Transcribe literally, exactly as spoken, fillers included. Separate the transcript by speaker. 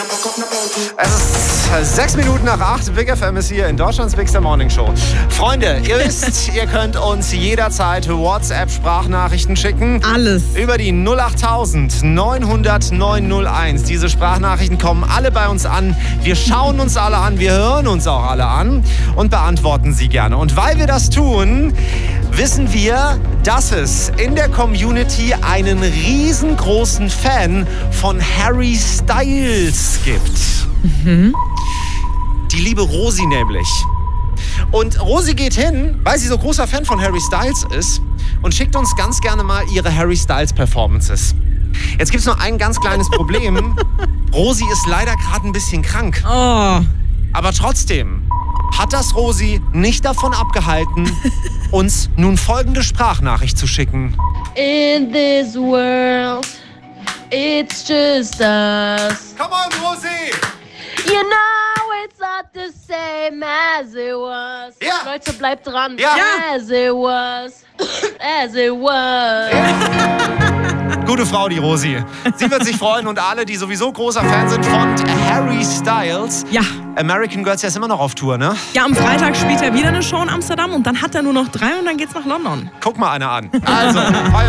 Speaker 1: Es ist sechs Minuten nach acht. Big F M ist hier in Deutschlands Big Star Morning Show. Freunde, ihr wisst, ihr könnt uns jederzeit WhatsApp-Sprachnachrichten schicken.
Speaker 2: Alles.
Speaker 1: Über die null acht neun hundert neun null eins. Diese Sprachnachrichten kommen alle bei uns an. Wir schauen uns alle an, wir hören uns auch alle an und beantworten sie gerne. Und weil wir das tun, wissen wir, dass es in der Community einen riesengroßen Fan von Harry Styles gibt.
Speaker 2: Mhm.
Speaker 1: Die liebe Rosi nämlich. Und Rosi geht hin, weil sie so großer Fan von Harry Styles ist und schickt uns ganz gerne mal ihre Harry Styles Performances. Jetzt gibt es noch ein ganz kleines Problem. Rosi ist leider gerade ein bisschen krank.
Speaker 2: Oh.
Speaker 1: Aber trotzdem hat das Rosi nicht davon abgehalten, uns nun folgende Sprachnachricht zu schicken.
Speaker 3: In this world, it's just us.
Speaker 1: Come on, Rosi!
Speaker 3: You know it's not the same as it was.
Speaker 1: Ja.
Speaker 3: Leute, bleibt dran.
Speaker 1: Ja.
Speaker 3: As it was. As it was.
Speaker 1: Gute Frau, die Rosi. Sie wird sich freuen und alle, die sowieso großer Fan sind von Harry Styles.
Speaker 2: Ja.
Speaker 1: American Girls, der ist immer noch auf Tour, ne?
Speaker 2: Ja, am Freitag spielt er wieder eine Show in Amsterdam und dann hat er nur noch drei und dann geht's nach London.
Speaker 1: Guck mal einer an. Also, feiern